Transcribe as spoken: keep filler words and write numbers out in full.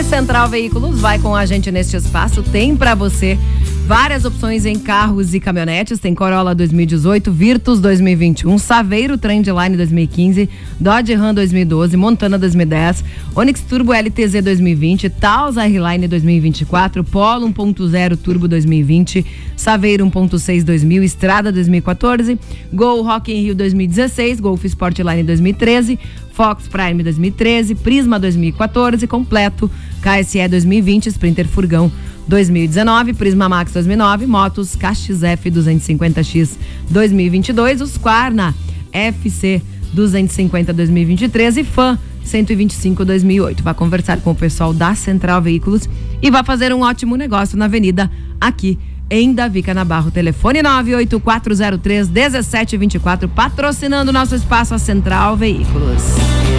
Central Veículos vai com a gente neste espaço. Tem para você várias opções em carros e caminhonetes. Tem Corolla dois mil e dezoito, Virtus dois mil e vinte e um, Saveiro Trendline dois mil e quinze, Dodge Ram dois mil e doze, Montana dois mil e dez, Onix Turbo L T Z dois mil e vinte, Taos R-Line dois mil e vinte e quatro, Polo um ponto zero Turbo dois mil e vinte, Saveiro um ponto seis dois mil, Estrada dois mil e quatorze, Gol Rock in Rio dois mil e dezesseis, Golf Sportline dois mil e treze, Fox Prime dois mil e treze, Prisma dois mil e quatorze, completo, K S E dois mil e vinte, Sprinter Furgão dois mil e dezenove, Prisma Max dois mil e nove, Motos K X F duzentos e cinquenta X dois mil e vinte e dois, Husqvarna F C duzentos e cinquenta dois mil e vinte e três e Fan cento e vinte e cinco dois mil e oito. Vai conversar com o pessoal da Central Veículos e vai fazer um ótimo negócio na avenida aqui em Davi Canabarro. Telefone nove oito quatro zero três um sete dois quatro, patrocinando nosso espaço, a Central Veículos.